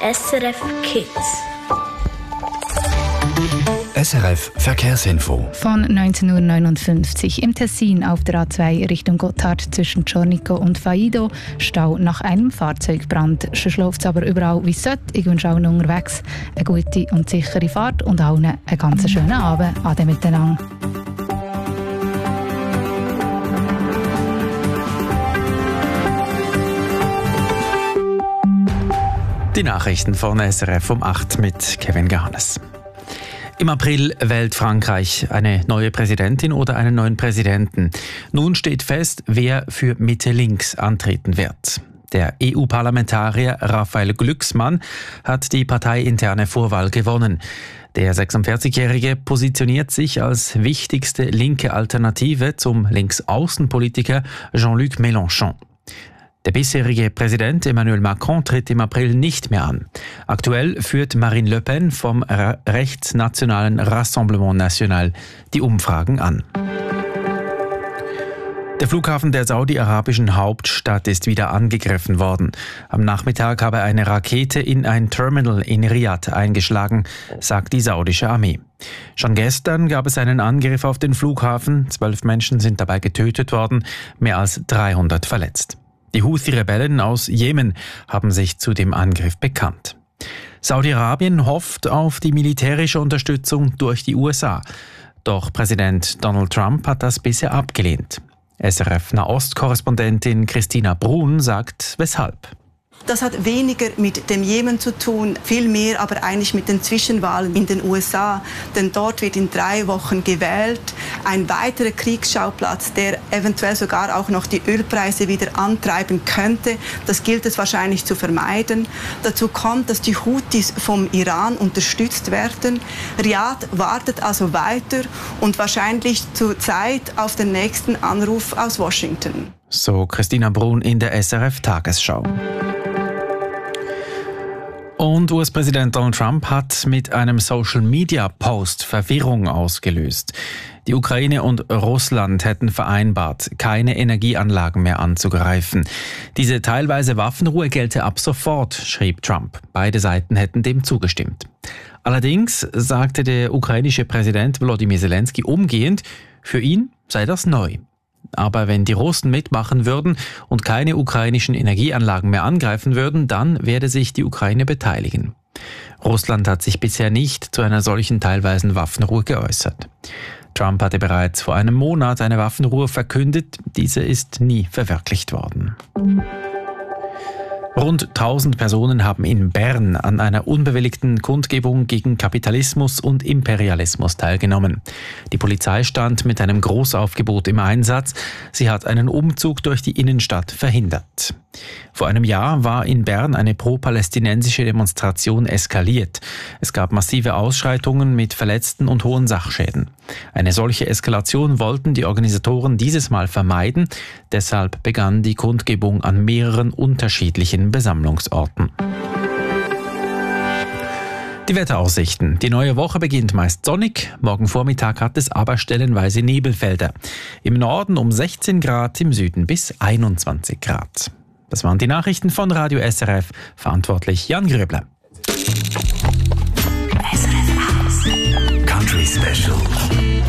SRF Kids. SRF Verkehrsinfo. Von 19:59 Uhr im Tessin auf der A2 Richtung Gotthard zwischen Ciornico und Faido. Stau nach einem Fahrzeugbrand. Schon läuft es aber überall wie es sollte. Ich wünsche allen unterwegs eine gute und sichere Fahrt und allen einen ganz schönen Abend. Ade miteinander. Die Nachrichten von SRF um 8 mit Kevin Gahanes. Im April wählt Frankreich eine neue Präsidentin oder einen neuen Präsidenten. Nun steht fest, wer für Mitte-Links antreten wird. Der EU-Parlamentarier Raphael Glucksmann hat die parteiinterne Vorwahl gewonnen. Der 46-Jährige positioniert sich als wichtigste linke Alternative zum Linksaußenpolitiker Jean-Luc Mélenchon. Der bisherige Präsident Emmanuel Macron tritt im April nicht mehr an. Aktuell führt Marine Le Pen vom rechtsnationalen Rassemblement National die Umfragen an. Der Flughafen der saudi-arabischen Hauptstadt ist wieder angegriffen worden. Am Nachmittag habe eine Rakete in ein Terminal in Riyadh eingeschlagen, sagt die saudische Armee. Schon gestern gab es einen Angriff auf den Flughafen. 12 Menschen sind dabei getötet worden, mehr als 300 verletzt. Die Houthi-Rebellen aus Jemen haben sich zu dem Angriff bekannt. Saudi-Arabien hofft auf die militärische Unterstützung durch die USA. Doch Präsident Donald Trump hat das bisher abgelehnt. SRF-Nahost-Korrespondentin Christina Brun sagt, weshalb. Das hat weniger mit dem Jemen zu tun, viel mehr aber eigentlich mit den Zwischenwahlen in den USA. Denn dort wird in 3 Wochen gewählt. Ein weiterer Kriegsschauplatz, der eventuell sogar auch noch die Ölpreise wieder antreiben könnte. Das gilt es wahrscheinlich zu vermeiden. Dazu kommt, dass die Houthis vom Iran unterstützt werden. Riyadh wartet also weiter und wahrscheinlich zur Zeit auf den nächsten Anruf aus Washington. So Christina Brun in der SRF-Tagesschau. Und US-Präsident Donald Trump hat mit einem Social-Media-Post Verwirrung ausgelöst. Die Ukraine und Russland hätten vereinbart, keine Energieanlagen mehr anzugreifen. Diese teilweise Waffenruhe gelte ab sofort, schrieb Trump. Beide Seiten hätten dem zugestimmt. Allerdings sagte der ukrainische Präsident Volodymyr Zelensky umgehend, für ihn sei das neu. Aber wenn die Russen mitmachen würden und keine ukrainischen Energieanlagen mehr angreifen würden, dann werde sich die Ukraine beteiligen. Russland hat sich bisher nicht zu einer solchen teilweisen Waffenruhe geäußert. Trump hatte bereits vor einem Monat eine Waffenruhe verkündet, diese ist nie verwirklicht worden. Rund 1000 Personen haben in Bern an einer unbewilligten Kundgebung gegen Kapitalismus und Imperialismus teilgenommen. Die Polizei stand mit einem Großaufgebot im Einsatz. Sie hat einen Umzug durch die Innenstadt verhindert. Vor einem Jahr war in Bern eine pro-palästinensische Demonstration eskaliert. Es gab massive Ausschreitungen mit Verletzten und hohen Sachschäden. Eine solche Eskalation wollten die Organisatoren dieses Mal vermeiden. Deshalb begann die Kundgebung an mehreren unterschiedlichen Besammlungsorten. Die Wetteraussichten. Die neue Woche beginnt meist sonnig. Morgen Vormittag hat es aber stellenweise Nebelfelder. Im Norden um 16 Grad, im Süden bis 21 Grad. Das waren die Nachrichten von Radio SRF. Verantwortlich Jan Gröbler. Country Special.